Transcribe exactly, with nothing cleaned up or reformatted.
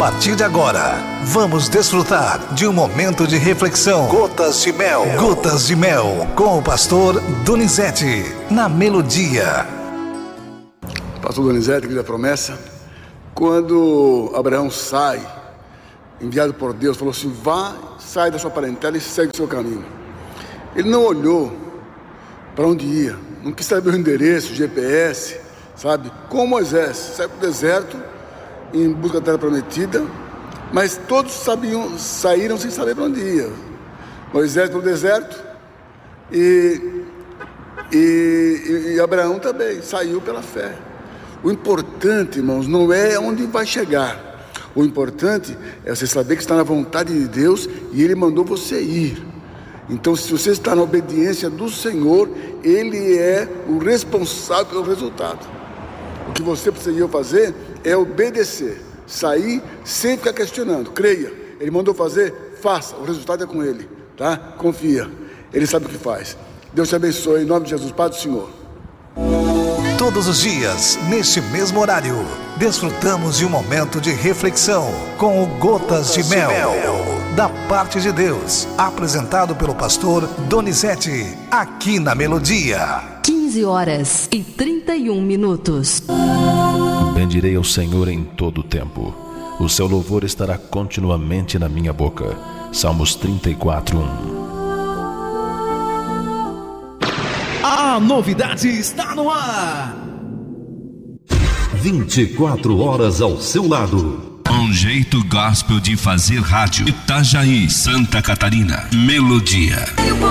partir de agora, vamos desfrutar de um momento de reflexão. Gotas de Mel. Gotas de Mel, com o pastor Donizete, na Melodia. Pastor Donizete, que da promessa, quando Abraão sai, enviado por Deus, falou assim: vá, sai da sua parentela e segue o seu caminho. Ele não olhou para onde ia, não quis saber o endereço, o G P S, sabe? Como Moisés, saiu para o deserto em busca da terra prometida, mas todos sabiam, saíram sem saber para onde ia. Moisés para o deserto e, e, e Abraão também saiu pela fé. O importante, irmãos, não é onde vai chegar. O importante é você saber que está na vontade de Deus e Ele mandou você ir. Então, se você está na obediência do Senhor, Ele é o responsável pelo resultado. O que você precisa fazer é obedecer, sair sem ficar questionando. Creia, Ele mandou fazer, faça, o resultado é com Ele, tá? Confia, Ele sabe o que faz. Deus te abençoe, em nome de Jesus, Pai do Senhor. Todos os dias, neste mesmo horário, desfrutamos de um momento de reflexão com o Gotas de Mel, da parte de Deus, apresentado pelo pastor Donizete, aqui na Melodia. quinze horas e trinta e um minutos. Bendirei ao Senhor em todo o tempo. O seu louvor estará continuamente na minha boca. Salmos trinta e quatro, um. A novidade está no ar. vinte e quatro horas ao seu lado. Um jeito gospel de fazer rádio. Itajaí, Santa Catarina. Melodia.